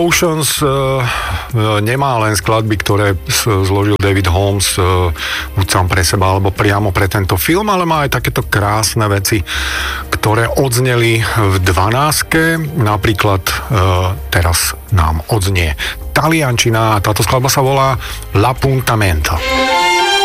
Oceans nemá len skladby, ktoré zložil David Holmes buď sám pre seba, alebo priamo pre tento film, ale má aj takéto krásne veci, ktoré odzneli v 12. Napríklad teraz nám odznie taliančina a táto skladba sa volá L'Appuntamento.